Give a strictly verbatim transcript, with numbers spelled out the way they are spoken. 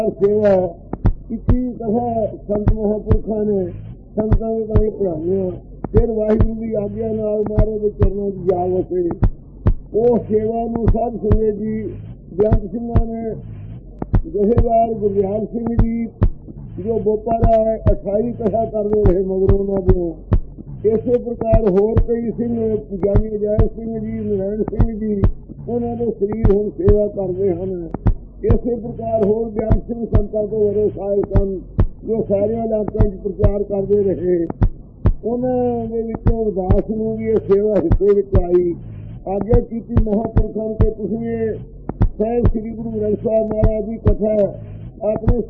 सेवा इक्की दफा संत महापुरखा ने संतां दे ताईं पढ़ाईआं, फिर वाहिगुरू की आग्या नाल महाराज दे चरणों च जा वसे। ਉਹ सेवा ਨੂੰ साध संगत जी बेअंत ਸਿੰਘਾਂ ने जथेदार गुरदियाल सिंह जी जो बोपारा है अठाई कथा करते रहे मगरों उन्हां दिओं। इसे प्रकार होर कई सिंह जानी अजैब सिंह जी, नारायण सिंह जी उन्हां दे शरीर हुण सेवा करते हैं। इसे प्रकार होर बेअंत सिंह संतां तो वरे साहिब सन जो सारिया इलाकों च प्रचार करते रहे। उन्हां दे विचों उदास नूं भी यह सेवा हिस्से विच आई। आग्या कीती महापुरखों के तुसीं साहिब श्री गुरु ग्रंथ साहिब महाराज की कथा अपने